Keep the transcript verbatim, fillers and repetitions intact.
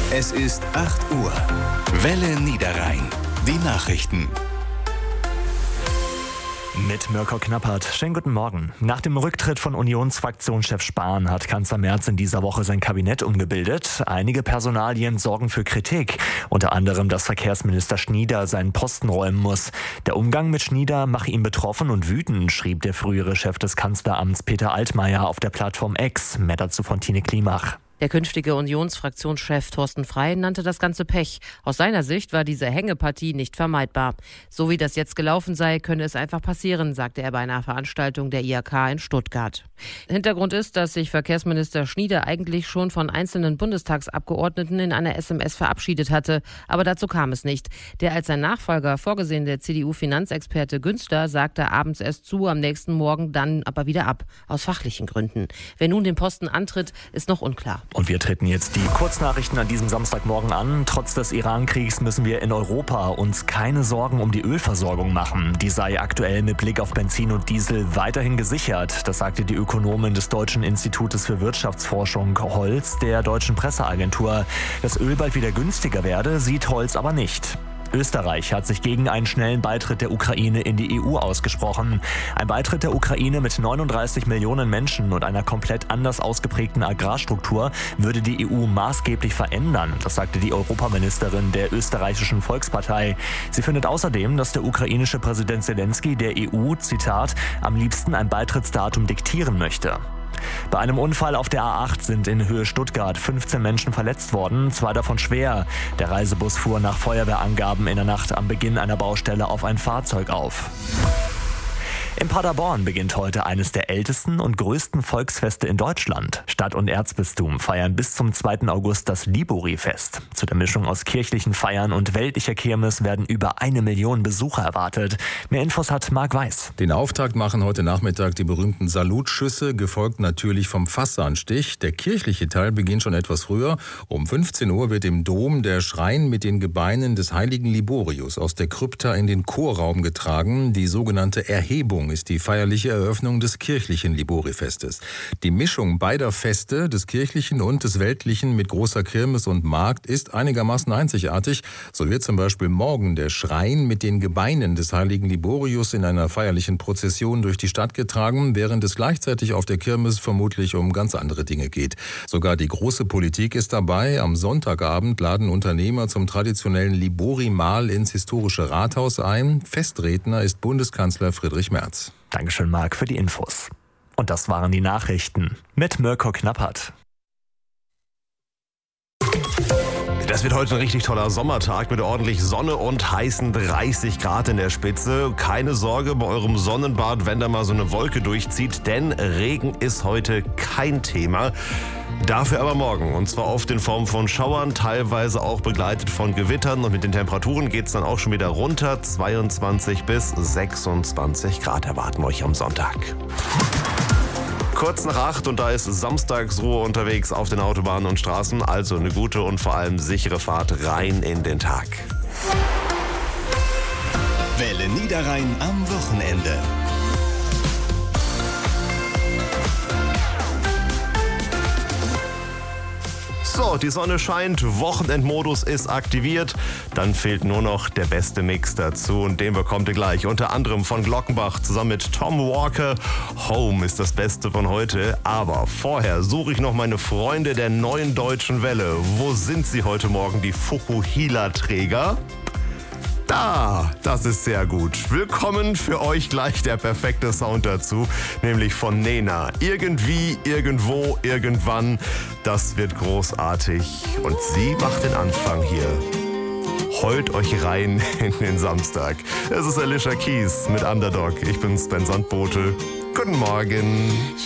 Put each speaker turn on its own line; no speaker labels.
Es ist acht Uhr. Welle Niederrhein. Die Nachrichten.
Mit Mirko Knappert. Schönen guten Morgen. Nach dem Rücktritt von Unionsfraktionschef Spahn hat Kanzler Merz in dieser Woche sein Kabinett umgebildet. Einige Personalien sorgen für Kritik. Unter anderem, dass Verkehrsminister Schnieder seinen Posten räumen muss. Der Umgang mit Schnieder mache ihn betroffen und wütend, schrieb der frühere Chef des Kanzleramts Peter Altmaier auf der Plattform X. Mehr dazu von Tine Klimach.
Der künftige Unionsfraktionschef Thorsten Frey nannte das Ganze Pech. Aus seiner Sicht war diese Hängepartie nicht vermeidbar. So wie das jetzt gelaufen sei, könne es einfach passieren, sagte er bei einer Veranstaltung der I H K in Stuttgart. Hintergrund ist, dass sich Verkehrsminister Schnieder eigentlich schon von einzelnen Bundestagsabgeordneten in einer S M S verabschiedet hatte. Aber dazu kam es nicht. Der als sein Nachfolger vorgesehene C D U-Finanzexperte Günster sagte abends erst zu, am nächsten Morgen dann aber wieder ab. Aus fachlichen Gründen. Wer nun den Posten antritt, ist noch unklar.
Und wir treten jetzt die Kurznachrichten an diesem Samstagmorgen an. Trotz des Iran-Kriegs müssen wir in Europa uns keine Sorgen um die Ölversorgung machen. Die sei aktuell mit Blick auf Benzin und Diesel weiterhin gesichert. Das sagte die Ökonomin des Deutschen Institutes für Wirtschaftsforschung Holz der deutschen Presseagentur. Dass Öl bald wieder günstiger werde, sieht Holz aber nicht. Österreich hat sich gegen einen schnellen Beitritt der Ukraine in die E U ausgesprochen. Ein Beitritt der Ukraine mit neununddreißig Millionen Menschen und einer komplett anders ausgeprägten Agrarstruktur würde die E U maßgeblich verändern. Das sagte die Europaministerin der österreichischen Volkspartei. Sie findet außerdem, dass der ukrainische Präsident Zelensky der E U, Zitat, am liebsten ein Beitrittsdatum diktieren möchte. Bei einem Unfall auf der A acht sind in Höhe Stuttgart fünfzehn Menschen verletzt worden, zwei davon schwer. Der Reisebus fuhr nach Feuerwehrangaben in der Nacht am Beginn einer Baustelle auf ein Fahrzeug auf. In Paderborn beginnt heute eines der ältesten und größten Volksfeste in Deutschland. Stadt und Erzbistum feiern bis zum zweiten August das Libori-Fest. Zu der Mischung aus kirchlichen Feiern und weltlicher Kirmes werden über eine Million Besucher erwartet. Mehr Infos hat Marc Weiß.
Den Auftakt machen heute Nachmittag die berühmten Salutschüsse, gefolgt natürlich vom Fassanstich. Der kirchliche Teil beginnt schon etwas früher. Um fünfzehn Uhr wird im Dom der Schrein mit den Gebeinen des heiligen Liborius aus der Krypta in den Chorraum getragen. Die sogenannte Erhebung ist die feierliche Eröffnung des kirchlichen Libori-Festes. Die Mischung beider Feste, des kirchlichen und des weltlichen mit großer Kirmes und Markt, ist einigermaßen einzigartig. So wird zum Beispiel morgen der Schrein mit den Gebeinen des heiligen Liborius in einer feierlichen Prozession durch die Stadt getragen, während es gleichzeitig auf der Kirmes vermutlich um ganz andere Dinge geht. Sogar die große Politik ist dabei. Am Sonntagabend laden Unternehmer zum traditionellen Libori-Mahl ins historische Rathaus ein. Festredner ist Bundeskanzler Friedrich Merz.
Dankeschön, Marc, für die Infos. Und das waren die Nachrichten mit Mirko Knappert.
Das wird heute ein richtig toller Sommertag mit ordentlich Sonne und heißen dreißig Grad in der Spitze. Keine Sorge bei eurem Sonnenbad, wenn da mal so eine Wolke durchzieht, denn Regen ist heute kein Thema. Dafür aber morgen, und zwar oft in Form von Schauern, teilweise auch begleitet von Gewittern. Und mit den Temperaturen geht es dann auch schon wieder runter. zweiundzwanzig bis sechsundzwanzig Grad erwarten wir euch am Sonntag. Kurz nach acht und da ist Samstagsruhe unterwegs auf den Autobahnen und Straßen. Also eine gute und vor allem sichere Fahrt rein in den Tag.
Welle Niederrhein am Wochenende.
So, die Sonne scheint, Wochenendmodus ist aktiviert. Dann fehlt nur noch der beste Mix dazu und den bekommt ihr gleich. Unter anderem von Glockenbach zusammen mit Tom Walker. Home ist das Beste von heute. Aber vorher suche ich noch meine Freunde der neuen Deutschen Welle. Wo sind sie heute Morgen, die Fukuhila-Träger? Da, das ist sehr gut. Willkommen für euch gleich der perfekte Sound dazu, nämlich von Nena. Irgendwie, irgendwo, irgendwann, das wird großartig. Und sie macht den Anfang hier. Heult euch rein in den Samstag. Es ist Alicia Keys mit Underdog. Ich bin Sven Sandbote. Guten Morgen.